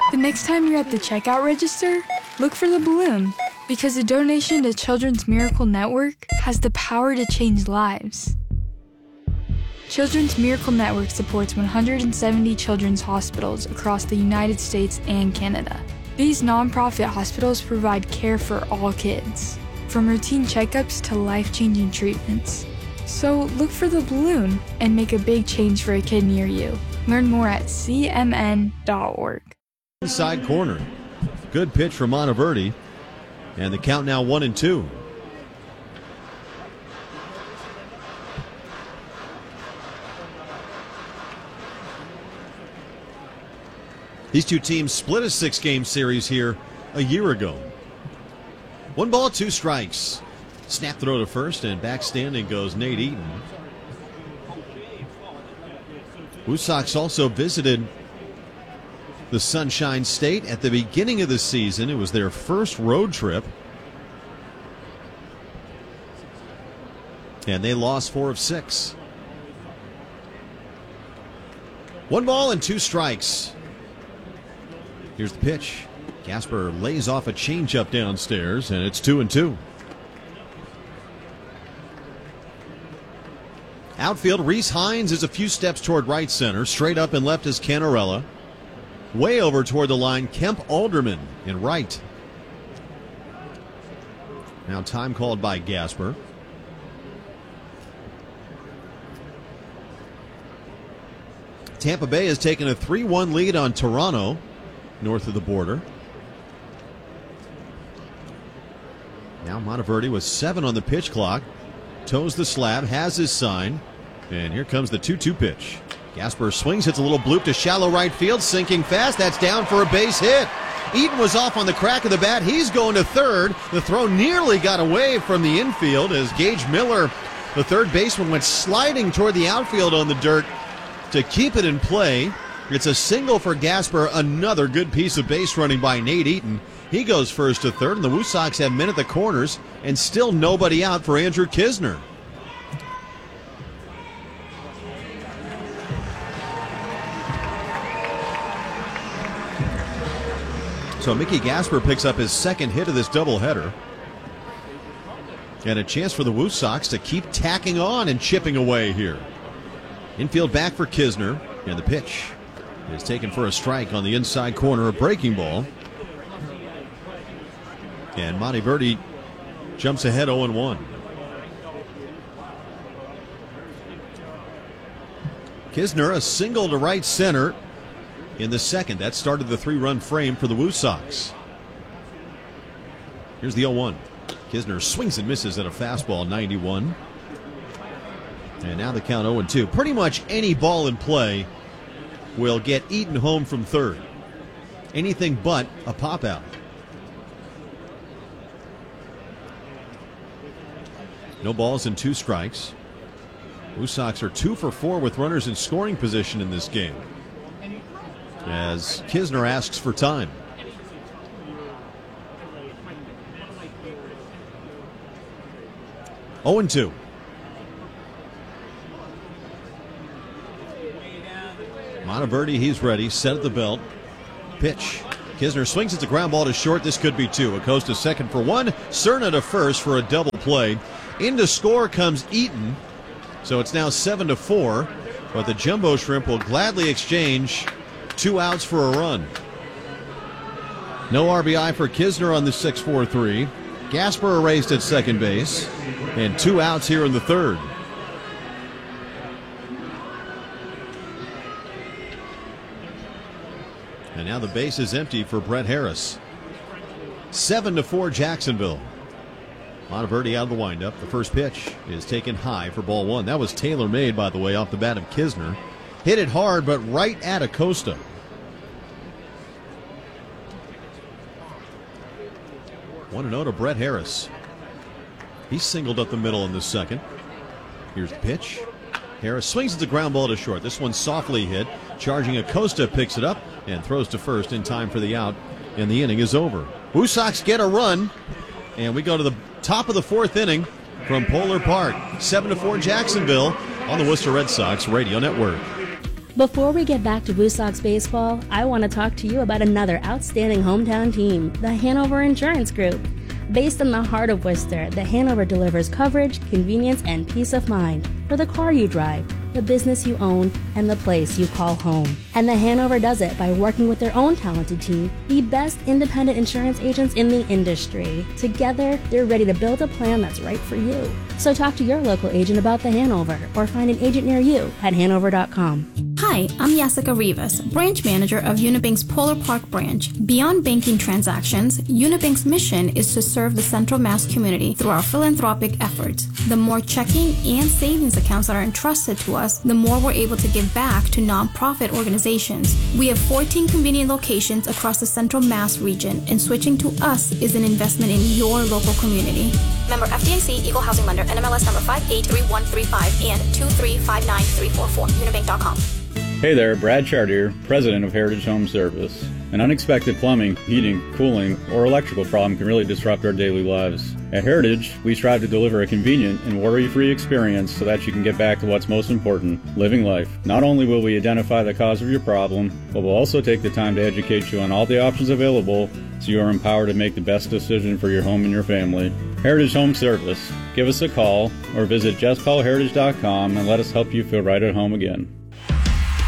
The next time you're at the checkout register, look for the balloon, because a donation to Children's Miracle Network has the power to change lives. Children's Miracle Network supports 170 children's hospitals across the United States and Canada. These nonprofit hospitals provide care for all kids, from routine checkups to life-changing treatments. So look for the balloon and make a big change for a kid near you. Learn more at cmn.org. Inside corner. Good pitch from Monteverdi. And the count now 1-2. These two teams split a 6-game series here a year ago. 1 ball, 2 strikes. Snap throw to first, and back standing goes Nate Eaton. Woo Sox also visited the Sunshine State at the beginning of the season. It was their first road trip, and they lost 4 of 6. 1 ball and 2 strikes. Here's the pitch. Gasper lays off a changeup downstairs, and it's 2-2. Outfield, Reese Hines is a few steps toward right center. Straight up and left is Canarella. Way over toward the line, Kemp Alderman in right. Now time called by Gasper. Tampa Bay has taken a 3-1 lead on Toronto, north of the border. Now Monteverdi with 7 on the pitch clock. Toes the slab, has his sign. And here comes the 2-2 pitch. Gasper swings, hits a little bloop to shallow right field, sinking fast. That's down for a base hit. Eaton was off on the crack of the bat. He's going to third. The throw nearly got away from the infield as Gage Miller, the third baseman, went sliding toward the outfield on the dirt to keep it in play. It's a single for Gasper. Another good piece of base running by Nate Eaton. He goes first to third, and the Woo Sox have men at the corners, and still nobody out for Andrew Knizner. So Mickey Gasper picks up his second hit of this doubleheader. And a chance for the Woo Sox to keep tacking on and chipping away here. Infield back for Knizner, and the pitch is taken for a strike on the inside corner, a breaking ball. And Monteverdi jumps ahead 0-1. Knizner a single to right center in the second. That started the 3-run frame for the Woo Sox. Here's the 0-1. Knizner swings and misses at a fastball, 91. And now the count 0-2. Pretty much any ball in play will get Eaton home from third. Anything but a pop out. No balls and 2 strikes. Woo Sox are 2 for 4 with runners in scoring position in this game, as Knizner asks for time. Oh and 2. Monteverdi, he's ready, set at the belt. Pitch. Knizner swings at the ground ball to short. This could be 2. Acosta second for 1. Cerna to first for a double play. In to score comes Eaton. So it's now 7-4. But the Jumbo Shrimp will gladly exchange 2 outs for a run. No RBI for Knizner on the 6-4-3. Gasper erased at second base. And 2 outs here in the third. And now the base is empty for Brett Harris. 7-4 Jacksonville. Monteverdi out of the windup. The first pitch is taken high for ball 1. That was tailor-made, by the way, off the bat of Knizner. Hit it hard, but right at Acosta. One 1-0 to Brett Harris. He singled up the middle in the second. Here's the pitch. Harris swings at the ground ball to short. This one softly hit. Charging Acosta picks it up and throws to first in time for the out. And the inning is over. Woo Sox get a run. And we go to the top of the 4th inning from Polar Park. 7-4 Jacksonville on the Worcester Red Sox Radio Network. Before we get back to Blue Sox baseball, I want to talk to you about another outstanding hometown team, the Hanover Insurance Group. Based in the heart of Worcester, the Hanover delivers coverage, convenience, and peace of mind for the car you drive, the business you own, and the place you call home. And the Hanover does it by working with their own talented team, the best independent insurance agents in the industry. Together, they're ready to build a plan that's right for you. So talk to your local agent about the Hanover or find an agent near you at hanover.com. Hi, I'm Jessica Rivas, branch manager of Unibank's Polar Park branch. Beyond banking transactions, Unibank's mission is to serve the Central Mass community through our philanthropic efforts. The more checking and savings accounts that are entrusted to us, the more we're able to give back to nonprofit organizations. We have 14 convenient locations across the Central Mass region, and switching to us is an investment in your local community. Member FDIC, Equal Housing Lender, NMLS number 583135 and 2359344, unibank.com. Hey there, Brad Chartier, President of Heritage Home Service. An unexpected plumbing, heating, cooling, or electrical problem can really disrupt our daily lives. At Heritage, we strive to deliver a convenient and worry-free experience so that you can get back to what's most important, living life. Not only will we identify the cause of your problem, but we'll also take the time to educate you on all the options available so you are empowered to make the best decision for your home and your family. Heritage Home Service. Give us a call or visit justcallheritage.com and let us help you feel right at home again.